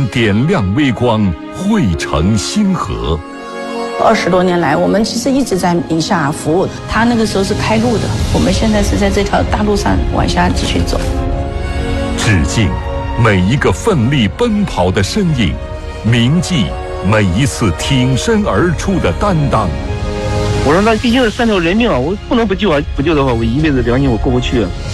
点亮微光，汇成星河。 20多年来，我们其实一直在宁夏服务。他那个时候是开路的，我们现在是在这条大路上往下继续走。 致敬每一个奋力奔跑的身影，铭记每一次挺身而出的担当。 我说那毕竟是3条人命啊，我不能不救啊！不救的话，我一辈子良心我过不去啊。